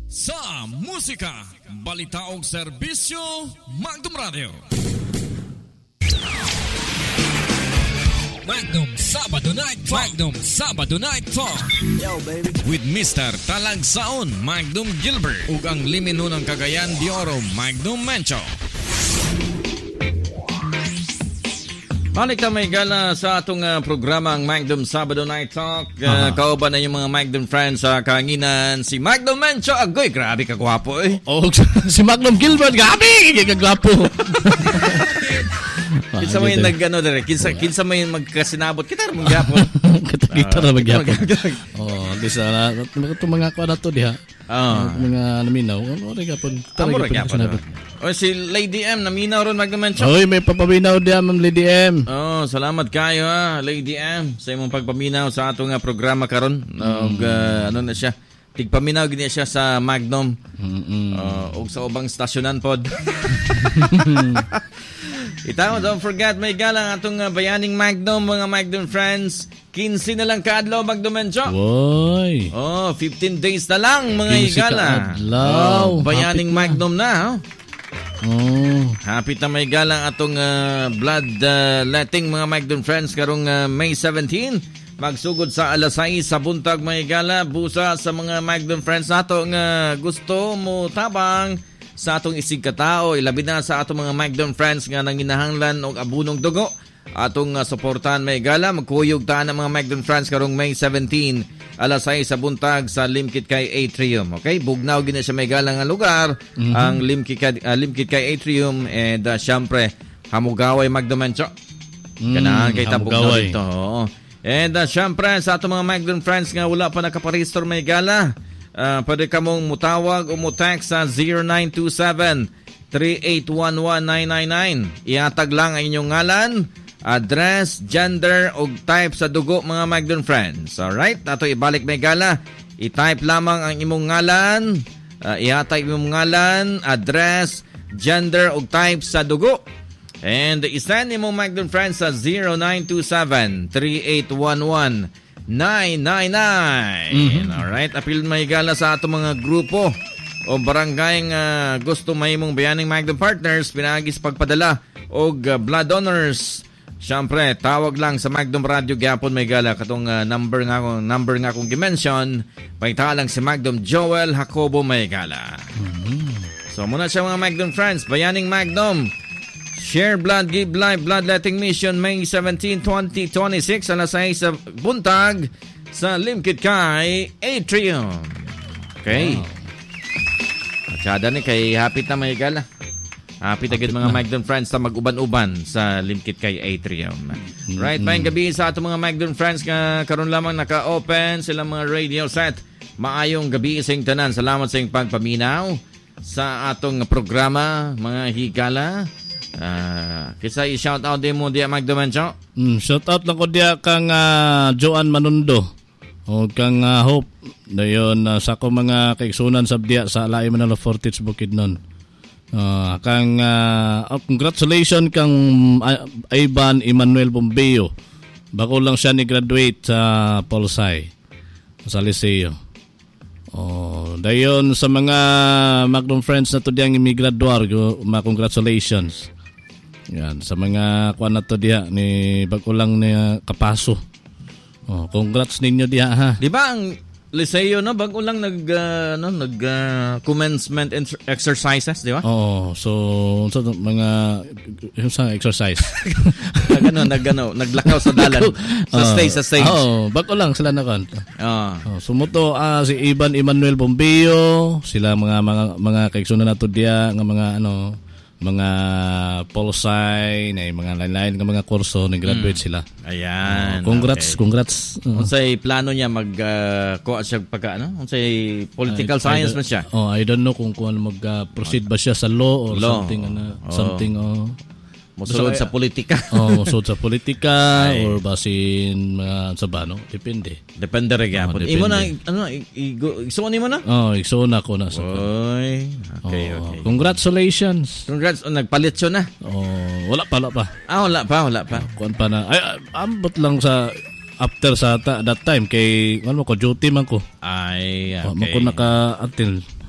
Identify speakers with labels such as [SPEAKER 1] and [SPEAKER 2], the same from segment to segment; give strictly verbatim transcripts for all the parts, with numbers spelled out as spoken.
[SPEAKER 1] Sa musika, balita o serbisyo, Magnum Radio. Magnum Sabado Night Talk. Magnum Sabado Night Talk.
[SPEAKER 2] Yo, baby.
[SPEAKER 1] With Mister Talagsaon, Magnum Gilbert. Ug ang limino ng Cagayan de Oro, Magnum Mencho. Balik na may gala sa atong uh, programa ang Magnum Sabado Night Talk. Uh, kauban na yung mga Magnum friends sa uh, kahanginan. Si Magnum Mencho. Agoy, grabe kagwapo eh.
[SPEAKER 3] Oh, si Magnum Gilbert, grabe kagwapo.
[SPEAKER 1] Kinsa mo yung nag-ano dere, kinsa, kinsa mo yung magkasinabot. Kita rin mag-gapon.
[SPEAKER 3] Kita rin mag-gapon. Oh, di sa ito mga kwa na to diha.
[SPEAKER 1] Oh.
[SPEAKER 3] Mga naminaw. Ano rin gapon?
[SPEAKER 1] Amo rin gapon. O si Lady M, naminaw rin Magnum Mencho.
[SPEAKER 3] Oy, may papaminaw diha, Ma'am Lady M.
[SPEAKER 1] Oh, salamat kayo ha, Lady M, sa imong pagpaminaw sa atong uh, programa karon. Og uh, ano na siya? Tigpaminaw gini siya sa Magnum. Mm-hmm. Uh, og sa ubang stasyonan pod. Itaw, don't forget, may galang atong uh, bayaning Magnum, mga Magnum friends. fifteen na lang kaadlaw, Magnum Mencho.
[SPEAKER 3] Woy.
[SPEAKER 1] Oh, fifteen days na lang, mga higala.
[SPEAKER 3] Oh,
[SPEAKER 1] bayaning Magnum na, oh.
[SPEAKER 3] Oh.
[SPEAKER 1] Happy na may galang atong uh, blood uh, letting, mga Magnum friends, karong uh, May seventeenth. Magsugod sa alas sais sa buntag, mga higala. Busa sa mga Magnum friends nato nga uh, gusto mo tabang sa atong isig katao, ilabi na sa atong mga Magnum friends nga nanginahanglan og abunong dugo. Atong uh, suportahan may gala, magkuyog taan ang mga Magnum friends karong May seventeenth, alas sais sa buntag sa Limkit Kay Atrium. Okay, bugnaw gina siya may gala nga lugar, mm-hmm. ang Limkit Kay, uh, Limkit Kay Atrium, and uh, syempre Hamugaway Magnum Mencho. Mm, Ganahan kay tabugnaw dito. And uh, syempre sa atong mga Magnum friends nga wala pa nakaparehistro may gala, Uh, pwede ka mong mutawag o mutext sa zero nine two seven, three eight one one, nine nine nine. Iatag lang ang inyong ngalan, address, gender o type sa dugo, mga Magnum friends. Alright? Nato ibalik may gala. I-type lamang ang imong ngalan, uh, iatag imong ngalan, address, gender o type sa dugo. And isend imong Magnum friends sa zero nine two seven, three eight one one, nine nine nine. Mm-hmm. Alright, apil may gala sa ato mga grupo o barangay nga uh, gusto may mong bayaning Magnum partners, pinagis pagpadala o uh, blood donors. Siyempre, tawag lang sa Magnum Radio Gapon may gala katong uh, number nga akong number nga akong dimension. Paita lang si Magnum Joel Jacobo may gala. Mm-hmm. So muna siya mga Magnum friends, bayaning Magnum. Share Blood, Give Life, Bloodletting Mission, May seventeenth, twenty twenty-six, alas sais sa buntag sa Limkit Kay Atrium. Okay. Wow. Masyada ni kay hapit na may gala. Hapit agad mga Magnum friends na mag-uban-uban sa Limkit Kay Atrium. Mm-hmm. Right, mayang gabi sa ato mga Magnum friends nga karon lamang naka-open silang mga radio set. Maayong gabi sa inyong tanan. Salamat sa inyong pagpaminaw sa atong programa, mga higala. Uh, kisa i-shout out din mo diya Magnum Mencho.
[SPEAKER 3] Mm, shout out lang ko diya kang uh, Joan Manundo o kang uh, Hope dayon uh, sa ko mga kaigsunan sab diya sa Alay Manalo Fortich Bukidnon. Uh, kang uh, oh, congratulations kang uh, Ivan Emmanuel Bombeo. Bako lang siya ni graduate sa uh, Polsai sa Liceo. Oh, dayon sa mga Magnum friends na to diyang imigraduar, ma congratulations. Yan, sa mga kuan na to diha ni bago lang ni uh, kapaso. Oh, congrats ninyo diha ha.
[SPEAKER 1] Di ba ang Liceo no bago lang nag uh, no nag uh, commencement exercises, di ba?
[SPEAKER 3] Oh, so so mga yung sa exercise.
[SPEAKER 1] nagano nagano naglakaw sa dalan sa oh, stage sa stage.
[SPEAKER 3] Oh, bago lang sila na kan.
[SPEAKER 1] Oh.
[SPEAKER 3] Oh, sumuto uh, si Ivan Emmanuel Bombeo, sila mga mga mga kaigsunan nato diha nga mga ano mga Polsai na mga lain-lain nga mga kurso nang graduate mm. sila.
[SPEAKER 1] Ayan.
[SPEAKER 3] Oh, congrats,
[SPEAKER 1] okay.
[SPEAKER 3] congrats.
[SPEAKER 1] Uh-huh. Unsay plano niya mag uh, kuha siya pagka ano? Unsay political I, science I, man siya?
[SPEAKER 3] Oh, I don't know kung kung mag uh, proceed ba siya sa law or law. something ano, oh. something oh.
[SPEAKER 1] Musulod sa politika.
[SPEAKER 3] Oh, musulod sa politika or basin uh, sa bano, depende.
[SPEAKER 1] Depende ra gyapon. Oh, imo na ano igsuon nimo na?
[SPEAKER 3] Oh, igsuon ako na sa.
[SPEAKER 1] Oy. Okay,
[SPEAKER 3] oh,
[SPEAKER 1] okay.
[SPEAKER 3] Congratulations.
[SPEAKER 1] Congrats, oh, nagpalit siya na.
[SPEAKER 3] Oh, wala pa, wala pa.
[SPEAKER 1] Ah, wala pa, wala pa.
[SPEAKER 3] Oh, kuan pa na. Ay, ambot lang sa after sa ta, that time kay ano ko duty man ko.
[SPEAKER 1] Ay, okay.
[SPEAKER 3] Oh, mako naka until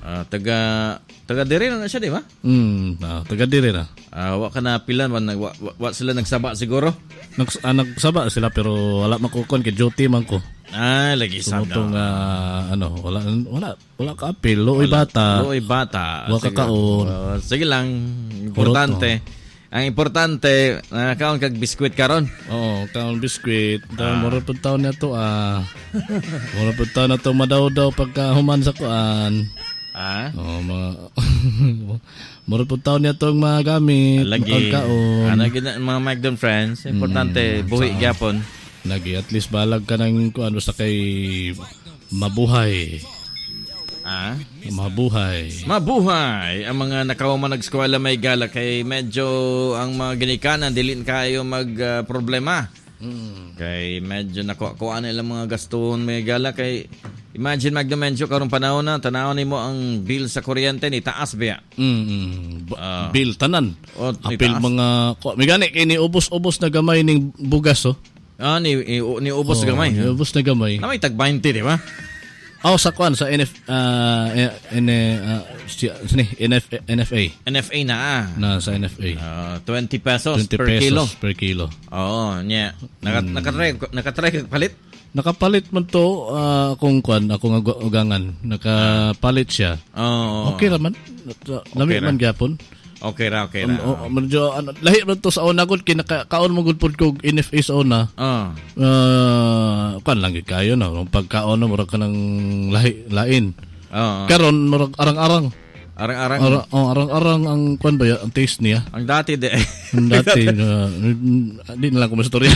[SPEAKER 1] Ah, taga taga diri na siya, di ba?
[SPEAKER 3] Mm, ah, taga diri na.
[SPEAKER 1] Ah, wa ka na pilan wa, wa, wa, wa sila nagsaba siguro.
[SPEAKER 3] Nags, ah, nagsaba sila pero wala makukon kay duty man ko.
[SPEAKER 1] Ah, lagi sa
[SPEAKER 3] Sumutong uh, ano, wala wala wala ka apil, looy bata.
[SPEAKER 1] Looy bata.
[SPEAKER 3] Wa ka kaon.
[SPEAKER 1] Uh, sige lang, importante. Ang importante, nakakaon kag biskwit karon.
[SPEAKER 3] Oo, kaon biskwit. Dahil mura pud taon na to ah. Mura pud taon na to madaw-daw pagka human sa kuan.
[SPEAKER 1] Ah?
[SPEAKER 3] Oh, mga mura pud taon na to ang mga gamit,
[SPEAKER 1] lagi
[SPEAKER 3] kaon.
[SPEAKER 1] Ano gina mga Magdon friends, importante mm, buhi gyapon.
[SPEAKER 3] Lagi at least balag ka ng kuan basta kay mabuhay.
[SPEAKER 1] Ah?
[SPEAKER 3] Mabuhay.
[SPEAKER 1] Mabuhay ang mga nakauma nag-eskwela may gala kay medyo ang mga ginikanan dilin kayo mag uh, problema. Mm. Kay medyo nakuha nila mga gaston may gala kay imagine magdamensyo karong panahon na tanaw nimo ang bill sa kuryente ni taas ba.
[SPEAKER 3] Mm. B-
[SPEAKER 1] uh,
[SPEAKER 3] bill tanan.
[SPEAKER 1] Oh,
[SPEAKER 3] apil mga may gani kay ni ubos-ubos na gamay ning bugas oh.
[SPEAKER 1] Ah, ni, ni, ni ubos
[SPEAKER 3] oh,
[SPEAKER 1] gamay.
[SPEAKER 3] Ni ubos na gamay.
[SPEAKER 1] Na may tag twenty, di ba?
[SPEAKER 3] Oh, sa kuan sa N F uh, N uh, N F N F A.
[SPEAKER 1] N F A na ah.
[SPEAKER 3] Na sa N F A.
[SPEAKER 1] Uh, twenty pesos
[SPEAKER 3] twenty
[SPEAKER 1] per
[SPEAKER 3] pesos
[SPEAKER 1] kilo.
[SPEAKER 3] per kilo.
[SPEAKER 1] Oo, nya. Naka mm. nakatry nakatry kag palit.
[SPEAKER 3] Nakapalit man to uh, akong kuan, akong ugangan. Nakapalit siya.
[SPEAKER 1] Oo.
[SPEAKER 3] Okay naman. Lami okay man gyapon.
[SPEAKER 1] Okay ra, okay ra.
[SPEAKER 3] Um, oh, medyo ano, lahi man to sa una gud kinakaon mo gud pud kog N F A sa una.
[SPEAKER 1] Oh.
[SPEAKER 3] Uh, kan lang gid kayo na pagkaon na murag ka ng lahi lain.
[SPEAKER 1] Oo.
[SPEAKER 3] Karon murag arang-arang.
[SPEAKER 1] Arang-arang.
[SPEAKER 3] Ara, oh, arang-arang ang kuan ba ya, ang taste niya.
[SPEAKER 1] Ang dati de.
[SPEAKER 3] Ang dati uh, di na lang ko mastorya.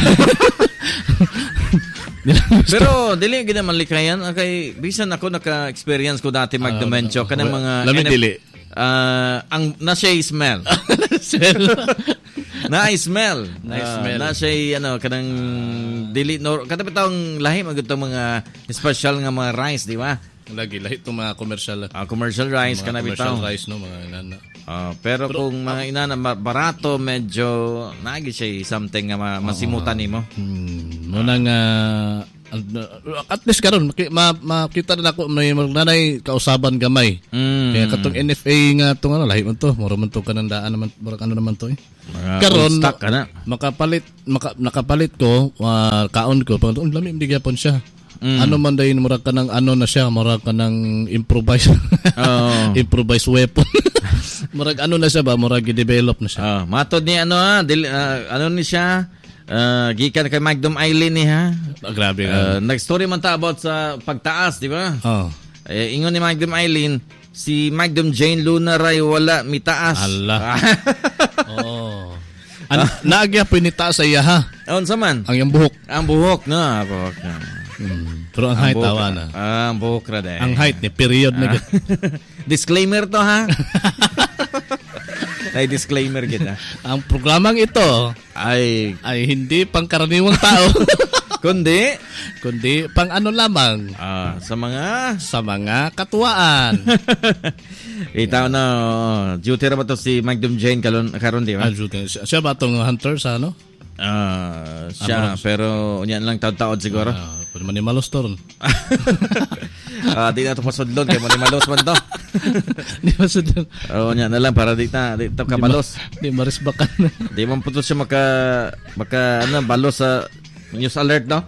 [SPEAKER 1] Pero dili gid naman likayan kay bisan ako naka-experience ko dati magdemencio uh, kanang mga
[SPEAKER 3] N F- dili.
[SPEAKER 1] Uh, ang na siya smell. na smell.
[SPEAKER 3] Na
[SPEAKER 1] uh,
[SPEAKER 3] smell.
[SPEAKER 1] Na siya ano kanang dili no kada bitong lahi magud mga special nga mga rice, di ba?
[SPEAKER 3] Lagi lahi to mga commercial.
[SPEAKER 1] Uh, commercial rice kana bitaw.
[SPEAKER 3] Commercial rice no mga inana.
[SPEAKER 1] Uh, pero, pero kung mga inana barato medyo nagi siya something nga ma- masimutan nimo.
[SPEAKER 3] Hmm, mo nang uh, at least karon ma, makita na ako may nanay kausaban gamay. Mm. Kaya katong N F A nga tong ano lahi man to, mura man to kanandaan naman, mura ano naman to eh. Karon makapalit maka, nakapalit ko uh, kaon ko pag um, lami hindi gyapon siya. Mm. Ano man dayon mura ka ng ano na siya, mura ka ng improvise. Oh. Improvise weapon. Murag ano na siya ba, murag i-develop na siya.
[SPEAKER 1] Oh, matod ni ano ah, dil, uh, ano ni siya? Uh, gikan kay Magdom Eileen ni ha.
[SPEAKER 3] Oh, grabe
[SPEAKER 1] Uh,
[SPEAKER 3] nga.
[SPEAKER 1] nag-story man ta about sa pagtaas, di ba?
[SPEAKER 3] Oh.
[SPEAKER 1] Eh, ingon ni Magdom Eileen, si Magdom Jane Luna ray wala mitaas.
[SPEAKER 3] Allah. Oo. An- naagya pinitaas sa iya ha.
[SPEAKER 1] On sa man?
[SPEAKER 3] Ang yung buhok.
[SPEAKER 1] Ang buhok na, buhok na.
[SPEAKER 3] Hmm. Pero ang, ang height tawa na.
[SPEAKER 1] Ah, ang buhok ra de.
[SPEAKER 3] Ang height ni period na.
[SPEAKER 1] Ah. Disclaimer to ha. Ay disclaimer kita.
[SPEAKER 3] Ang programang ito
[SPEAKER 1] ay
[SPEAKER 3] ay hindi pangkaraniwang tao.
[SPEAKER 1] kundi
[SPEAKER 3] kundi pang ano lamang.
[SPEAKER 1] Ah, sa mga
[SPEAKER 3] sa mga katuwaan.
[SPEAKER 1] Itaw na uh, duty ra ba to si Magdom Jane karon karon di ba?
[SPEAKER 3] Ah, duty. Siya ba tong hunter sa ano?
[SPEAKER 1] Ah, uh, siya ano, pero unya lang taod-taod siguro.
[SPEAKER 3] Ah, uh, pwede man ni malos to ron.
[SPEAKER 1] Ah, di na to pasudlon kay mo ni malos man to.
[SPEAKER 3] Di masudlon.
[SPEAKER 1] Oh, nya na lang para di ta di ta ka balos.
[SPEAKER 3] Di marisbakan.
[SPEAKER 1] Di man puto siya maka maka ano balos sa news alert no.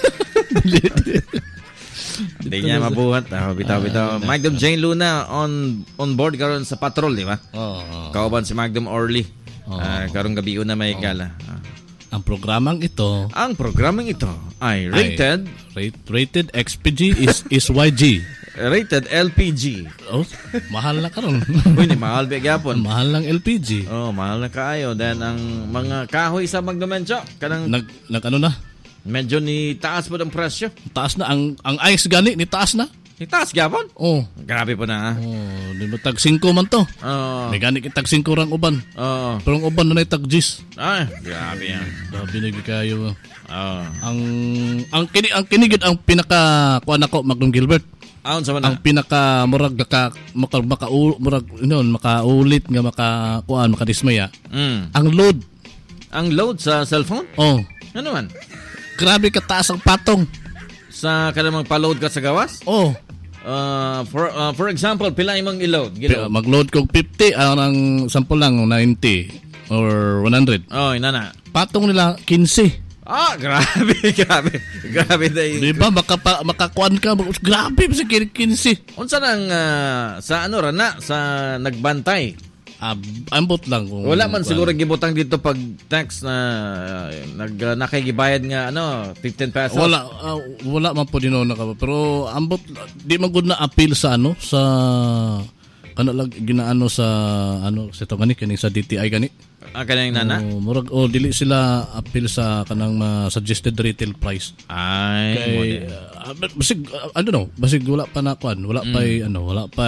[SPEAKER 1] Di niya mabuhat. Oh, bitaw-bitaw. Magdom Jane Luna on on board karon sa patrol, di ba?
[SPEAKER 3] Oo. Oh, oh.
[SPEAKER 1] Kauban si Magdom Orly.
[SPEAKER 3] Oh,
[SPEAKER 1] uh, karong gabi na may gala.
[SPEAKER 3] Oh. Ang programang ito,
[SPEAKER 1] ang programang ito ay rated
[SPEAKER 3] ay, rate, rated X P G is is Y G.
[SPEAKER 1] Rated L P G.
[SPEAKER 3] Oh, mahal na karon.
[SPEAKER 1] Uy, ni mahal ba gyapon?
[SPEAKER 3] Mahal lang L P G.
[SPEAKER 1] Oh, mahal na kaayo. Then ang mga kahoy sa Magdamensyo kanang
[SPEAKER 3] nag nag ano na?
[SPEAKER 1] Medyo ni taas po ang presyo.
[SPEAKER 3] Taas na ang ang ice gani ni taas na.
[SPEAKER 1] Ni taas gyapon?
[SPEAKER 3] Oh.
[SPEAKER 1] Grabe po na.
[SPEAKER 3] Oh, di ba tag five man to?
[SPEAKER 1] Oh.
[SPEAKER 3] May gani tag five rang uban.
[SPEAKER 1] Oh.
[SPEAKER 3] Pero ang uban na tag gis.
[SPEAKER 1] Ay, grabe yan.
[SPEAKER 3] Grabe na kayo.
[SPEAKER 1] Oh.
[SPEAKER 3] Ang ang kini ang kinigid ang pinaka kuan ako Magdom Gilbert.
[SPEAKER 1] Aon sa man.
[SPEAKER 3] Ang pinaka murag ka maka, maka murag inon makaulit nga maka kuan makadismaya.
[SPEAKER 1] Mm.
[SPEAKER 3] Ang load.
[SPEAKER 1] Ang load sa cellphone?
[SPEAKER 3] Oh.
[SPEAKER 1] Ano man?
[SPEAKER 3] Grabe ka taas ang patong.
[SPEAKER 1] Sa kanang magpa-load ka sa gawas?
[SPEAKER 3] Oh.
[SPEAKER 1] Uh, for uh, for example, pila imong i-load?
[SPEAKER 3] Pi- Mag-load kong fifty, ang ang sample lang, ninety or one hundred.
[SPEAKER 1] Oh, inana.
[SPEAKER 3] Patong nila, fifteen.
[SPEAKER 1] Ah, grabe, grabe. Grabe dahil.
[SPEAKER 3] Di ba, makapa, makakuan ka, grabe, sa fifteen.
[SPEAKER 1] Unsa nang uh, sa ano rana, sa nagbantay?
[SPEAKER 3] Uh, ambot lang. Kung,
[SPEAKER 1] wala man siguro gibutang dito pag text na uh, nag uh, nakagibayad nga ano fifteen pesos.
[SPEAKER 3] Wala uh, wala man po dino na ka, pero ambot di man gud na appeal sa ano sa kana lang ginaano sa ano sa to gani kani sa D T I gani.
[SPEAKER 1] Ah, kanang nana.
[SPEAKER 3] Oh, murag oh dili sila appeal sa kanang uh, suggested retail price.
[SPEAKER 1] Ay,
[SPEAKER 3] kay, uh, basig uh, I don't know, basig wala pa na kuan, wala mm. pa ano, wala pa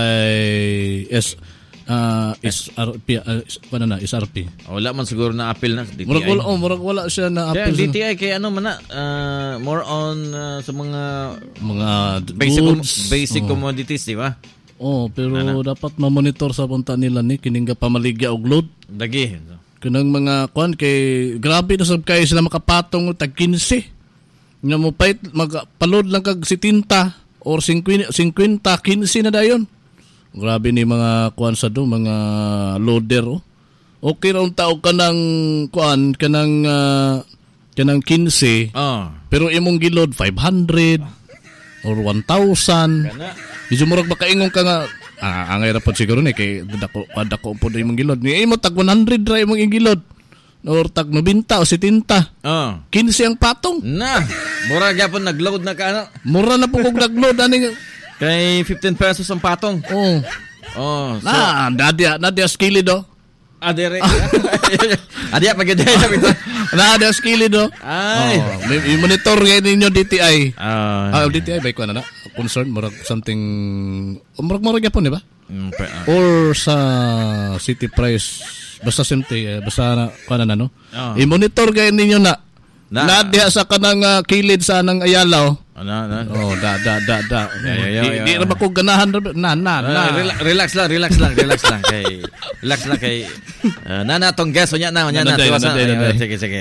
[SPEAKER 3] S Uh, is R P uh, ano na is R P.
[SPEAKER 1] Wala man siguro na appeal na sa D T I.
[SPEAKER 3] Murag wala, oh, murag wala siya na appeal.
[SPEAKER 1] Yeah, D T I kay ano man na uh, more on uh, sa mga
[SPEAKER 3] mga
[SPEAKER 1] basic
[SPEAKER 3] goods,
[SPEAKER 1] com- basic oh. commodities, di ba?
[SPEAKER 3] Oh, pero Nana. dapat ma-monitor sa punta nila ni kining pamaligya og load.
[SPEAKER 1] Dagi.
[SPEAKER 3] Kanang mga kuan kay grabe na sab kay sila makapatong tag fifteen. Nga mo pait magpaload lang kag seventy or fifty, fifteen na dayon. Grabe ni mga kuan sa do, mga loader. Oh. Okay ra unta og kanang kuan kanang uh, kanang fifteen.
[SPEAKER 1] Oh.
[SPEAKER 3] Pero imong giload five hundred or one thousand.
[SPEAKER 1] Kana.
[SPEAKER 3] Medyo murag makaingon ka nga ah, angay ra pod siguro ni kay dako dako pod imong gilod. Ni imo tag one hundred ra imong gilod. Or tag ninety o seventy.
[SPEAKER 1] Oh.
[SPEAKER 3] fifteen ang patong.
[SPEAKER 1] Na. Mura gyapon nagload na ka ano.
[SPEAKER 3] Mura na po kog nagload ani.
[SPEAKER 1] Kay fifteen pesos ang patong.
[SPEAKER 3] Oh.
[SPEAKER 1] Oh, so,
[SPEAKER 3] na, nadia, nadia skili do.
[SPEAKER 1] Adere. Adia pagid sabi to.
[SPEAKER 3] Na ada skili do.
[SPEAKER 1] Ay.
[SPEAKER 3] Oh, may monitor ngay ninyo D T I.
[SPEAKER 1] Uh,
[SPEAKER 3] ah, D T I ba ko na na? Concern murag something murag murag gyapon di ba?
[SPEAKER 1] Mm, uh,
[SPEAKER 3] or sa city price basta simte eh, basta na kana na no. Oh. I-monitor gay ninyo na. Na, na diha sa kanang uh, kilid sa nang Ayala.
[SPEAKER 1] Ano, ano?
[SPEAKER 3] Oh, da da da da.
[SPEAKER 1] Yeah, yeah, yeah,
[SPEAKER 3] di, di ra ba ko ganahan na na na.
[SPEAKER 1] Uh, relax, relax lang, relax lang, relax lang kay relax lang kay uh, na na tong guest unya na unya na. Sige sige.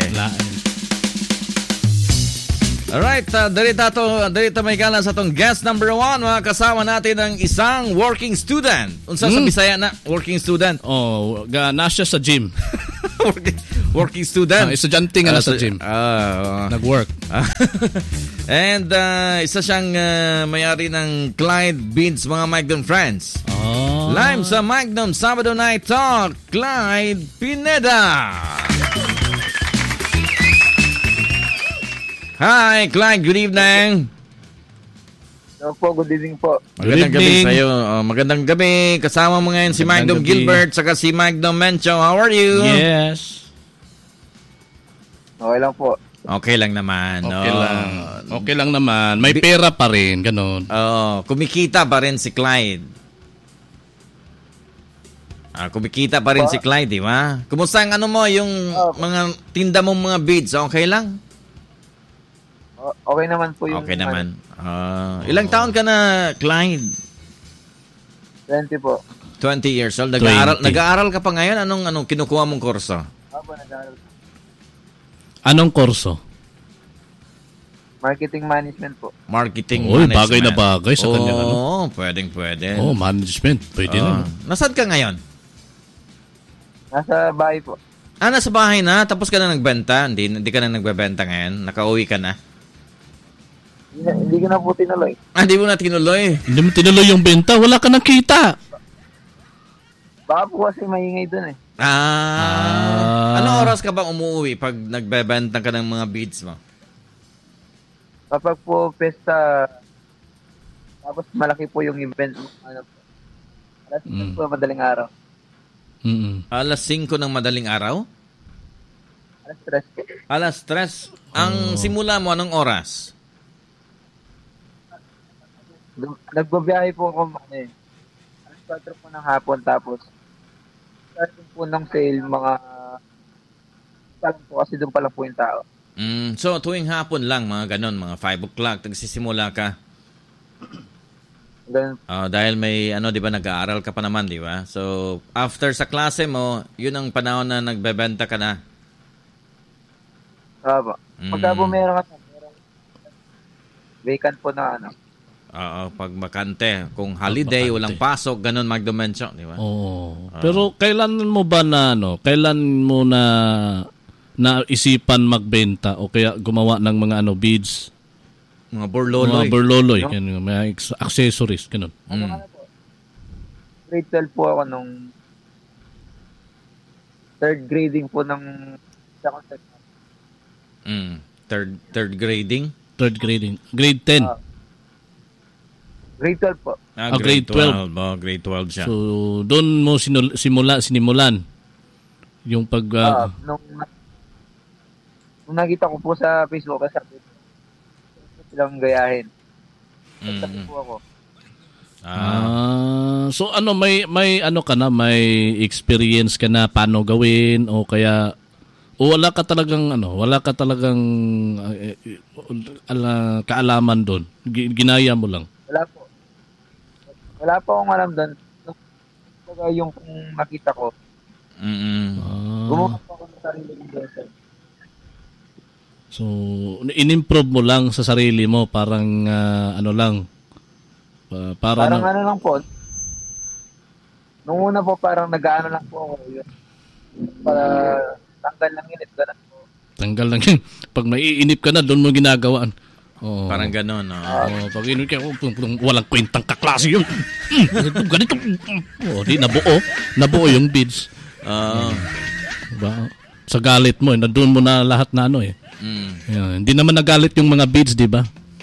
[SPEAKER 1] Alright, uh, darita to, darita may gala sa tong guest number one, mga kasama natin ang isang working student. Unsa hmm? sa Bisaya na working student?
[SPEAKER 3] Oh, ga na siya sa gym.
[SPEAKER 1] working, working student.
[SPEAKER 3] Uh, estudyante nga uh, na sa gym.
[SPEAKER 1] Uh, uh,
[SPEAKER 3] Nag-work.
[SPEAKER 1] And uh, isa siyang uh, may-ari ng Clyde Beans, mga Magnum friends.
[SPEAKER 3] Oh.
[SPEAKER 1] Live sa Magnum Sabado Night Talk, Clyde Pineda. Hi, Clyde. Good evening.
[SPEAKER 2] Hello po, good evening po.
[SPEAKER 1] Magandang gabi sa iyo. Uh, magandang gabi. Kasama mo ngayon si Magnum Gilbert saka si Magnum Mencho. How are you?
[SPEAKER 3] Yes.
[SPEAKER 2] Okay lang po.
[SPEAKER 1] Okay lang naman.
[SPEAKER 3] Okay
[SPEAKER 1] oh.
[SPEAKER 3] lang. Okay lang naman. May pera pa rin, ganun.
[SPEAKER 1] Oh, kumikita pa rin si Clyde. Ah, kumikita pa rin pa? si Clyde, di ba? Kumusta ang ano mo, yung oh. mga tinda mong mga beads, okay lang?
[SPEAKER 2] Okay naman po yung...
[SPEAKER 1] Okay naman. Uh, ilang taon ka na, Clyde?
[SPEAKER 2] twenty po.
[SPEAKER 1] twenty years old. Nag-aaral, nag-aaral ka pa ngayon? Anong, anong kinukuha mong kurso?
[SPEAKER 2] Opo, nag-aaral.
[SPEAKER 3] Anong kurso?
[SPEAKER 2] Marketing management po.
[SPEAKER 1] Marketing
[SPEAKER 3] Oy,
[SPEAKER 1] management.
[SPEAKER 3] bagay na bagay sa
[SPEAKER 1] oh,
[SPEAKER 3] kanya. Oo,
[SPEAKER 1] ano? pwedeng pwede.
[SPEAKER 3] Oh, management. Pwede
[SPEAKER 1] oh.
[SPEAKER 3] na.
[SPEAKER 1] Nasaan ka ngayon?
[SPEAKER 2] Nasa bahay po.
[SPEAKER 1] Ah, nasa bahay na? Tapos ka na nagbenta? Hindi, hindi ka na nagbebenta ngayon? Nakauwi ka na?
[SPEAKER 2] Hindi, hindi ko na po tinuloy.
[SPEAKER 1] Ah, hindi mo na tinuloy?
[SPEAKER 3] Hindi mo tinuloy yung benta? Wala ka nang kita.
[SPEAKER 2] Baka po kasi maingay dun eh.
[SPEAKER 1] Ah,
[SPEAKER 3] ah.
[SPEAKER 1] Anong oras ka bang umuwi pag nagbebenta ka ng mga beads mo?
[SPEAKER 2] Kapag po pesta, tapos malaki po yung event, ano po, alas mm. po madaling araw.
[SPEAKER 3] Mm-mm.
[SPEAKER 1] Alas singko ng madaling araw?
[SPEAKER 2] Alas tres po.
[SPEAKER 1] Alas tres. Ang oh. simula mo, anong oras?
[SPEAKER 2] Nagbabiyahe po ako, ano eh, alas kwatro po ng hapon, tapos starting po ng sale, mga palang po kasi doon pala po yung tao.
[SPEAKER 1] Mm, so, tuwing hapon lang, mga ganon, mga five o'clock, nagsisimula ka.
[SPEAKER 2] Ganun.
[SPEAKER 1] Uh, dahil may, ano, di ba, nag-aaral ka pa naman, di ba? So, after sa klase mo, yun ang panahon na nagbebenta ka na.
[SPEAKER 2] Tama.
[SPEAKER 1] Mm.
[SPEAKER 2] Pagka po meron ka, meron vacant po na, ano.
[SPEAKER 1] Oo, pag bakante. Kung holiday,
[SPEAKER 3] bakante.
[SPEAKER 1] walang pasok, ganun magdumensyo, di ba?
[SPEAKER 3] Oo. Pero kailan mo ba na ano, kailan mo na naisipan magbenta o kaya gumawa ng mga ano beads,
[SPEAKER 1] Mga borloloy.
[SPEAKER 3] mga burloloy, ganun, mga ex- accessories, ganun.
[SPEAKER 2] Ano
[SPEAKER 1] Mm.
[SPEAKER 2] ano po, grade twelve po ako nung third grading po ng second section.
[SPEAKER 1] Mm. Third third grading.
[SPEAKER 3] Third grading. Grade ten.
[SPEAKER 2] Ah, grade twelve po.
[SPEAKER 1] Ah,
[SPEAKER 3] Ah, grade twelve.
[SPEAKER 1] Oh, grade twelve siya.
[SPEAKER 3] So, doon mo sinul- simula, sinimulan yung pag...
[SPEAKER 2] Ah,
[SPEAKER 3] ah,
[SPEAKER 2] nung, nung nakita ko po sa Facebook, sabi ko, gusto silang gayahin.
[SPEAKER 1] Mm.
[SPEAKER 2] Sabi po ako.
[SPEAKER 1] Ah,
[SPEAKER 3] ah, so ano, may may ano ka na, may experience ka na paano gawin o kaya o wala ka talagang ano, wala ka talagang ah, eh, eh, ala, kaalaman doon. Gi- Ginaya mo lang.
[SPEAKER 2] Wala po. Wala po akong alam doon. Nung baga yung kung nakita ko,
[SPEAKER 1] mm.
[SPEAKER 3] Ah,
[SPEAKER 2] gumawa po ako ng sarili ng beses.
[SPEAKER 3] so, in-improve mo lang sa sarili mo, parang ah, ano lang, pa- para
[SPEAKER 2] Parang
[SPEAKER 3] na-
[SPEAKER 2] ano lang po. Nung una po, parang nag-ano lang po ako. Yun. Para tanggal lang init. Ganun po.
[SPEAKER 3] tanggal lang yun. Pag maiinip ka na, doon mo ginagawaan. Oo.
[SPEAKER 1] Parang ganun. Oh.
[SPEAKER 3] Oh, pag inip ka, oh, tung- tung- walang kwentang kaklase yun. Mm, ganito, ganito. Oh, di, nabuo. Nabuo yung beads.
[SPEAKER 1] Oh.
[SPEAKER 3] Diba? Sa galit mo, eh, nandun mo na lahat na ano eh.
[SPEAKER 1] Mm.
[SPEAKER 3] Yan. Hindi naman nagalit yung mga beads, di ba?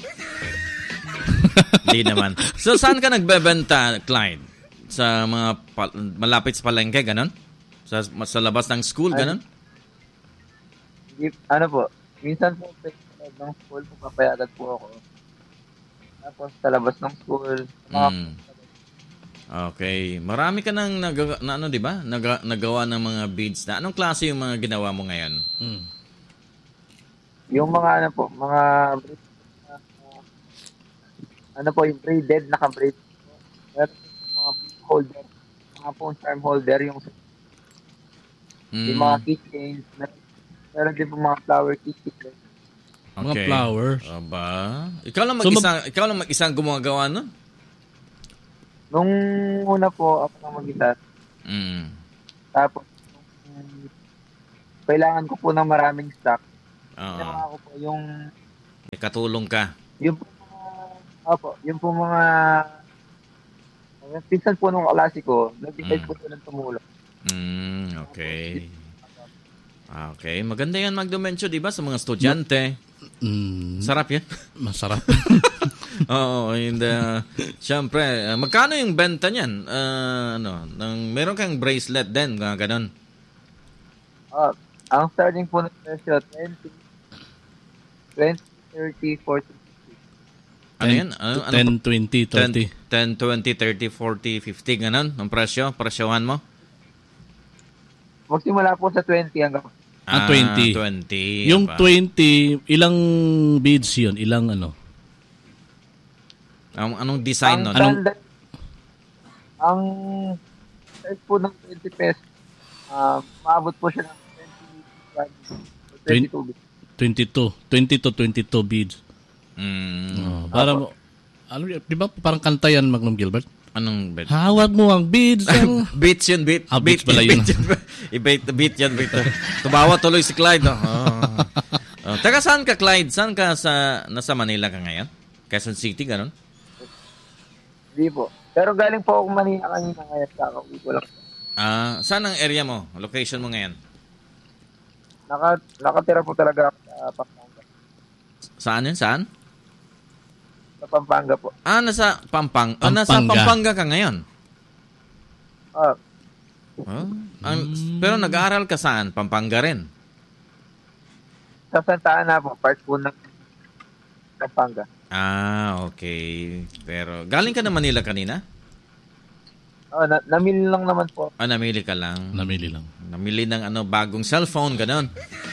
[SPEAKER 1] Di naman. So, saan ka nagbebenta, Clyde? Sa mga pa- malapit sa palengke, ganun? Sa, sa labas ng school, ganun?
[SPEAKER 2] Hindi- Ano po, minsan po sa loob ng school po papayagan po ako. Tapos sa labas ng school, mga
[SPEAKER 1] Mm. Okay. Marami ka nang nagawa, na ano, di ba? Naga, nagawa ng mga beads na. Anong klase yung mga ginawa mo ngayon?
[SPEAKER 3] Mm.
[SPEAKER 2] yung mga ano po, mga braid- uh, ano po, yung braided, naka-braid po. Meron yung mga holder, mga phone charm holder, yung,
[SPEAKER 1] Mm.
[SPEAKER 2] yung mga keychains, meron, meron din po mga flower keychains.
[SPEAKER 3] Mga flowers.
[SPEAKER 1] Aba. Ikaw lang
[SPEAKER 3] So,
[SPEAKER 1] mag-isa, ikaw lang mag-isang gumagawa nun?
[SPEAKER 2] Nung una po, ako na mag-isa,
[SPEAKER 1] Mm.
[SPEAKER 2] tapos, nung kailangan ko po ng maraming stock.
[SPEAKER 1] Oo.
[SPEAKER 2] Ginawa ko po yung,
[SPEAKER 1] May katulong ka.
[SPEAKER 2] yung po mga, opo, yung po mga, yung pinsan po nung kaklase ko, nag-decide
[SPEAKER 1] Mm.
[SPEAKER 2] po silang tumulong.
[SPEAKER 1] Mm, okay. Okay. Maganda yan magdumensyo, di ba? Sa mga estudyante.
[SPEAKER 3] Mm,
[SPEAKER 1] Sarap yan.
[SPEAKER 3] masarap.
[SPEAKER 1] Oo. And, uh, syempre, uh, magkano yung benta niyan? Uh, ano, ng, meron kang bracelet din, mga ganon.
[SPEAKER 2] Ah, ang starting po ng presyo, twenty, twenty, thirty, forty, fifty.
[SPEAKER 1] Ano yan? Ano, ano,
[SPEAKER 3] ten, twenty, thirty.
[SPEAKER 1] ten, twenty, thirty, forty, fifty, ganon? Ang presyo? Presyohan mo?
[SPEAKER 2] Magsimula po sa twenty hanggang
[SPEAKER 3] Ah, twenty.
[SPEAKER 1] twenty.
[SPEAKER 3] Yung
[SPEAKER 1] aba.
[SPEAKER 3] twenty, ilang beads yun? Ilang ano?
[SPEAKER 1] Ang, anong design nun?
[SPEAKER 2] ang
[SPEAKER 3] Anong-
[SPEAKER 2] standard, ang price po ng twenty pesos, ah, maabot po siya ng twenty-one or twenty-two.
[SPEAKER 3] twenty-two. twenty to twenty-two beads.
[SPEAKER 1] Mm,
[SPEAKER 3] Oh, para mo, ano, y- di ba parang kanta yan, Magnum Gilbert?
[SPEAKER 1] anong bet?
[SPEAKER 3] Hawag mo ang beads. ang-
[SPEAKER 1] Beats yun, beat.
[SPEAKER 3] Ah, beats pala yun.
[SPEAKER 1] I-beat, beat yan, beat. Tumawa tuloy si Clyde. No? Oh. Oh. Taga saan ka, Clyde? Saan ka sa, nasa Manila ka ngayon? Quezon City, ganun?
[SPEAKER 2] Hindi po. Pero galing po ako Manila kanina ngayon, kakauwi ko lang.
[SPEAKER 1] Ah, saan ang area mo? Location mo ngayon?
[SPEAKER 2] Naka, nakatira po talaga ako sa Pampanga.
[SPEAKER 1] Saan yun? Saan?
[SPEAKER 2] Sa Pampanga po.
[SPEAKER 1] Ah, nasa Pampang. Ah, nasa
[SPEAKER 3] Pampanga.
[SPEAKER 1] Pampanga ka ngayon?
[SPEAKER 2] Ah,
[SPEAKER 1] Oh. Ang, pero nag-aaral ka saan? Pampanga rin?
[SPEAKER 2] sa Santa Ana po, part po ng Pampanga.
[SPEAKER 1] Ah, okay. Pero galing ka na Manila kanina?
[SPEAKER 2] Oh, na, namili lang naman po.
[SPEAKER 1] Ah, namili ka lang.
[SPEAKER 3] Namili lang.
[SPEAKER 1] Namili ng ano, bagong cellphone, ganon.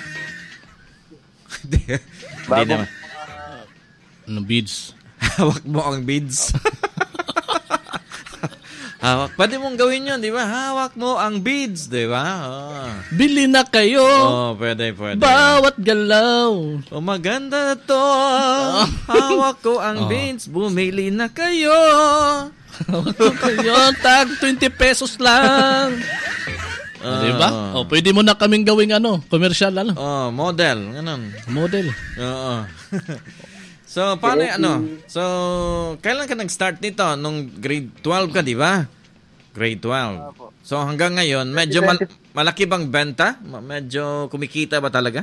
[SPEAKER 1] Hindi hindi
[SPEAKER 2] Bagong-
[SPEAKER 1] naman.
[SPEAKER 3] Ano, beads.
[SPEAKER 1] Hawak mo ang beads. Hawak. Pwede mong gawin yun, di ba? Hawak mo ang beads, di ba? Oh.
[SPEAKER 3] Bili na kayo.
[SPEAKER 1] Oh, pwede, pwede.
[SPEAKER 3] Bawat galaw.
[SPEAKER 1] Oh, maganda to. Hawak ko ang
[SPEAKER 3] Oh.
[SPEAKER 1] beads. Bumili na kayo.
[SPEAKER 3] Hawak ko kayo. Tag twenty pesos lang.
[SPEAKER 1] Ah.
[SPEAKER 3] Di ba? O, pwede mo na kaming gawing ano, commercial ano.
[SPEAKER 1] Oh, model. Ganun.
[SPEAKER 3] Model.
[SPEAKER 1] Oo. So, paano yung ano? So, kailan ka nag-start nito? Nung grade twelve ka, di ba? Grade twelve.
[SPEAKER 2] Opo.
[SPEAKER 1] So, hanggang ngayon, medyo mal- malaki bang benta? Ma- Medyo kumikita ba talaga?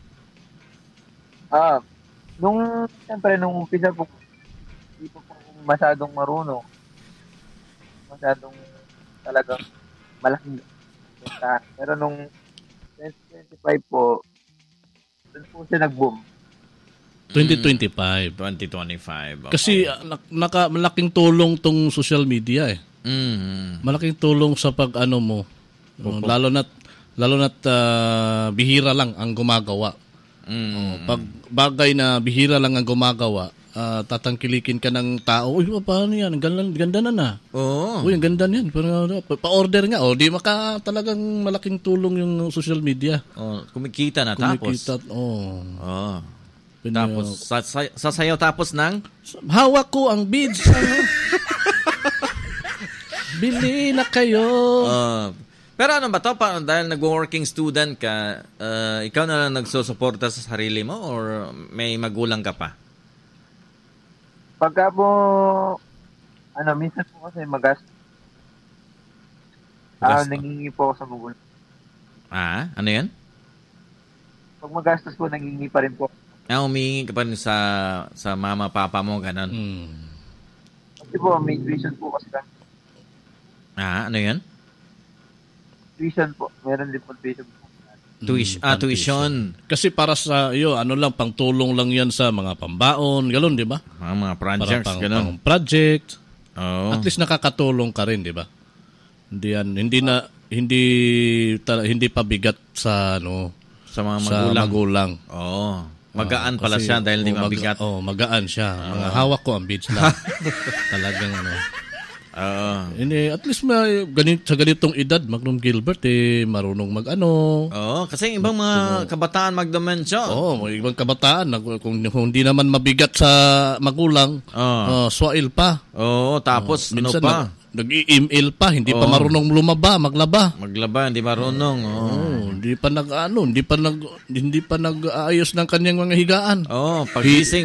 [SPEAKER 2] Ah, nung, siyempre, nung umpisa po, hindi po po ako masyadong marunong. Masyadong talagang malaking benta. Pero nung twenty twenty-five po, doon po siya nag-boom.
[SPEAKER 3] twenty twenty-five.
[SPEAKER 1] twenty twenty-five. Okay.
[SPEAKER 3] Kasi uh, nak- naka, malaking tulong tong social media eh.
[SPEAKER 1] Mm.
[SPEAKER 3] Malaking tulong sa pag ano mo. Uh, lalo na't lalo na't uh, bihira lang ang gumagawa.
[SPEAKER 1] Mm.
[SPEAKER 3] Pag bagay na bihira lang ang gumagawa, uh, tatangkilikin ka ng tao. Uy, paano yan? Ang Ganda, ganda na na.
[SPEAKER 1] Oo.
[SPEAKER 3] Uy, ang ganda niyan. Parang, ano, pa- Pa-order nga. O, di maka talagang malaking tulong yung social media.
[SPEAKER 1] Oh, kumikita na tapos.
[SPEAKER 3] Kumikita. Oh.
[SPEAKER 1] Oh.
[SPEAKER 3] Pin-
[SPEAKER 1] Tapos, sa, sa, sasayaw tapos ng?
[SPEAKER 3] Hawak ko ang beads. Ano? Bili na kayo.
[SPEAKER 1] Uh, pero ano ba to? Pa, dahil nag-working student ka, uh, ikaw na lang nagsusuporta sa sarili mo or may magulang ka pa?
[SPEAKER 2] Pagka po, ano, minsan po kasi magas. Ah,
[SPEAKER 1] Gasto.
[SPEAKER 2] nangingi po ako sa magulang.
[SPEAKER 1] Ah, ano yan?
[SPEAKER 2] Pag magastos po, nangingi pa rin po.
[SPEAKER 1] Ah, humingi ka pa rin sa, sa mama, papa mo, ganun.
[SPEAKER 3] Hmm.
[SPEAKER 2] Kasi po, may tuition po kasi kami.
[SPEAKER 1] Ah, ano yan?
[SPEAKER 2] Tuition po. Meron din po tuition po.
[SPEAKER 1] Tuition. Ah, tuition.
[SPEAKER 3] Kasi para sa iyo, ano lang, pangtulong lang yan sa mga pambaon, galon, di ba?
[SPEAKER 1] Mga, mga
[SPEAKER 3] Para
[SPEAKER 1] projects,
[SPEAKER 3] pang,
[SPEAKER 1] ganun.
[SPEAKER 3] pang project.
[SPEAKER 1] Oo.
[SPEAKER 3] At least nakakatulong ka rin, di ba? Hindi yan, hindi na, hindi, ta, hindi pabigat sa, ano,
[SPEAKER 1] Sa mga
[SPEAKER 3] sa
[SPEAKER 1] magulang.
[SPEAKER 3] magulang.
[SPEAKER 1] Oo. Magaan
[SPEAKER 3] Oo,
[SPEAKER 1] pala
[SPEAKER 3] kasi-
[SPEAKER 1] siya dahil di
[SPEAKER 3] oh, mag-
[SPEAKER 1] mabigat.
[SPEAKER 3] Oh, magaan siya. Mga hawak ko ang beads lang. Talagang ano.
[SPEAKER 1] Oo.
[SPEAKER 3] Hindi, at least may, ganit, sa ganitong edad, Magnum Gilbert, eh, marunong mag-ano.
[SPEAKER 1] Oo, kasi yung ibang mga kabataan magdamensya.
[SPEAKER 3] Oo, oh, may ibang kabataan, na, kung, kung hindi naman mabigat sa magulang,
[SPEAKER 1] Oo.
[SPEAKER 3] oh, swail pa.
[SPEAKER 1] Oo, tapos ano
[SPEAKER 3] Minsan
[SPEAKER 1] pa?
[SPEAKER 3] nag, nag-i-email pa, hindi pa
[SPEAKER 1] Oo.
[SPEAKER 3] marunong lumaba, maglaba.
[SPEAKER 1] Maglaba, hindi marunong. Oo.
[SPEAKER 3] Oh, hindi pa nag ano, hindi pa nag hindi pa nag-aayos ng kanyang mga higaan.
[SPEAKER 1] Oo, pagising.